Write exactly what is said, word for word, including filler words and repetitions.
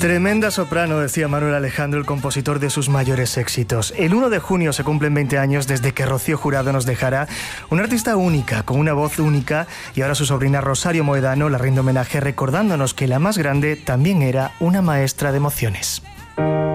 Tremenda soprano, decía Manuel Alejandro, el compositor de sus mayores éxitos. El uno de junio se cumplen veinte años desde que Rocío Jurado nos dejara. Una artista única, con una voz única, y ahora su sobrina Rosario Moedano la rinde homenaje recordándonos que la más grande también era una maestra de emociones.